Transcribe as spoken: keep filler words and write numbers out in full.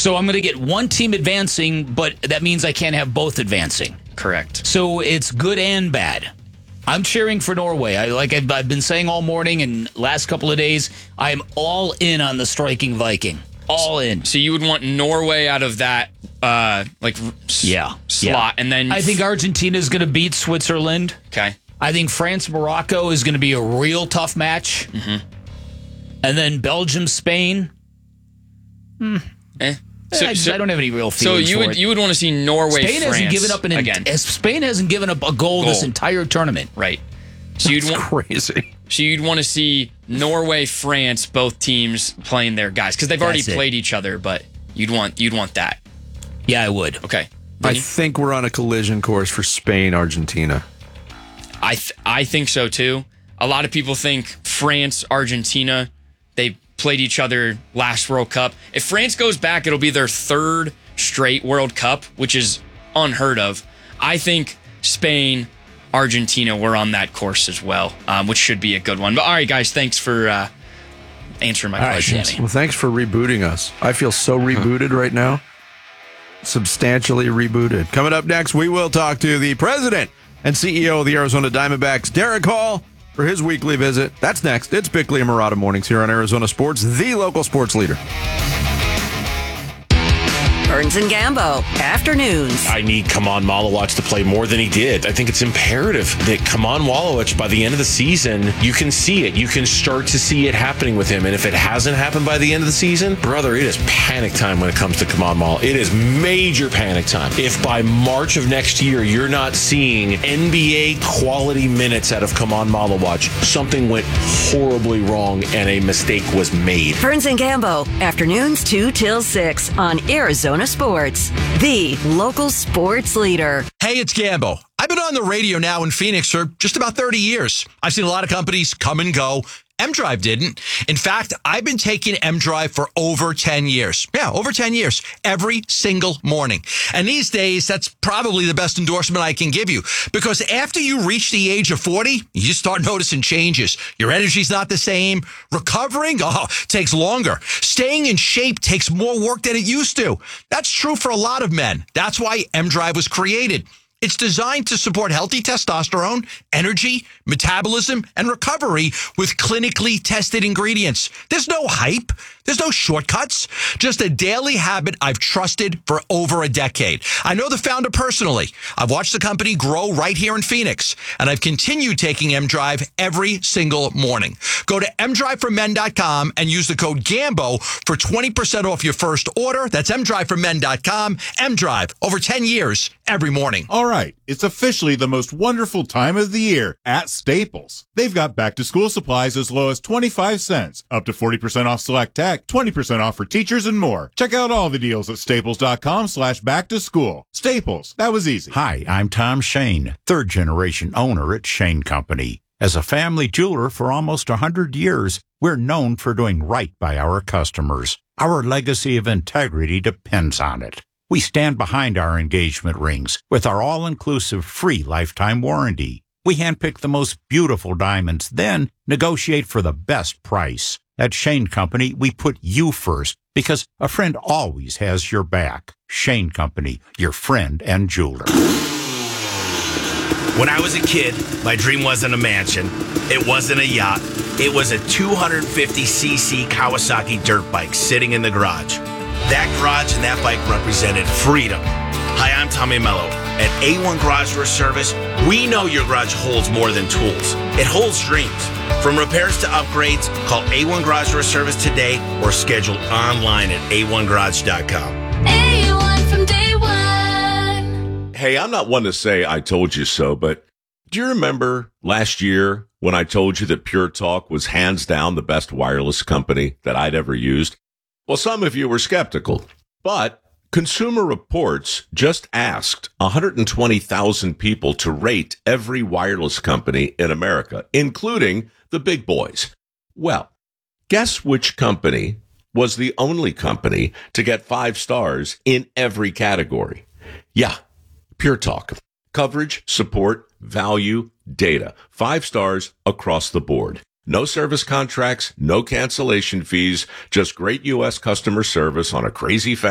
So I'm going to get one team advancing, but that means I can't have both advancing. Correct. So it's good and bad. I'm cheering for Norway. I like I've, I've been saying all morning and last couple of days, I'm all in on the striking Viking. All in. So you would want Norway out of that uh, like yeah, slot, yeah. and then I think Argentina is going to beat Switzerland. Okay. I think France Morocco is going to be a real tough match. Mm-hmm. And then Belgium Spain. Hmm. Eh. So, I, so, I don't have any real feelings. So you for would it. you would want to see Norway. Spain France hasn't given up an again. Spain hasn't given up a goal, goal. this entire tournament. Right. So That's you'd want, crazy. So you'd want to see Norway, France, both teams playing their guys because they've already That's played it. each other. But you'd want you'd want that. Yeah, I would. Okay. I think we're on a collision course for Spain, Argentina. I th- I think so too. A lot of people think France, Argentina, they played each other last World Cup. If France goes back, it'll be their third straight World Cup, which is unheard of. I think Spain, Argentina were on that course as well, um, which should be a good one. But all right, guys, thanks for uh, answering my all questions. Right, well, thanks for rebooting us. I feel so rebooted right now. Substantially rebooted. Coming up next, we will talk to the president and C E O of the Arizona Diamondbacks, Derek Hall, for his weekly visit. That's next. It's Bickley and Murata Mornings here on Arizona Sports, the local sports leader. Burns and Gambo, afternoons. I need Kaman Malowicz to play more than he did. I think it's imperative that Kaman Malowicz, by the end of the season, you can see it. You can start to see it happening with him. And if it hasn't happened by the end of the season, brother, it is panic time when it comes to Kaman Malowicz. It is major panic time. If by March of next year, you're not seeing N B A quality minutes out of Kaman Malowicz, something went horribly wrong and a mistake was made. Burns and Gambo, afternoons two till six on Arizona Sports, the local sports leader. Hey, it's Gambo. I've been on the radio now in Phoenix for just about thirty years. I've seen a lot of companies come and go. M-Drive didn't. In fact, I've been taking M-Drive for over ten years. Yeah, over ten years. Every single morning. And these days, that's probably the best endorsement I can give you. Because after you reach the age of forty, you start noticing changes. Your energy's not the same. Recovering, oh, takes longer. Staying in shape takes more work than it used to. That's true for a lot of men. That's why M-Drive was created. It's designed to support healthy testosterone, energy, metabolism, and recovery with clinically tested ingredients. There's no hype. There's no shortcuts. Just a daily habit I've trusted for over a decade. I know the founder personally. I've watched the company grow right here in Phoenix, and I've continued taking M-Drive every single morning. Go to m drive for men dot com and use the code GAMBO for twenty percent off your first order. That's m drive for men dot com. M-Drive, over ten years, every morning. All right, it's officially the most wonderful time of the year at Staples. They've got back-to-school supplies as low as twenty-five cents, up to forty percent off select tech, twenty percent off for teachers, and more. Check out all the deals at staples dot com slash back to school. Staples, that was easy. Hi, I'm Tom Shane, third-generation owner at Shane Company. As a family jeweler for almost one hundred years, we're known for doing right by our customers. Our legacy of integrity depends on it. We stand behind our engagement rings with our all-inclusive free lifetime warranty. We handpick the most beautiful diamonds, then negotiate for the best price. At Shane Company, we put you first because a friend always has your back. Shane Company, your friend and jeweler. When I was a kid, my dream wasn't a mansion. It wasn't a yacht. It was a two hundred fifty c c Kawasaki dirt bike sitting in the garage. That garage and that bike represented freedom. Hi, I'm Tommy Mello. At A one Garage Door Service, we know your garage holds more than tools. It holds dreams. From repairs to upgrades, call A one Garage Door Service today or schedule online at a one garage dot com. A one from day one. Hey, I'm not one to say I told you so, but do you remember last year when I told you that Pure Talk was hands down the best wireless company that I'd ever used? Well, some of you were skeptical, but Consumer Reports just asked one hundred twenty thousand people to rate every wireless company in America, including the big boys. Well, guess which company was the only company to get five stars in every category? Yeah, Pure Talk. Coverage, support, value, data. Five stars across the board. No service contracts, no cancellation fees, just great U S customer service on a crazy fast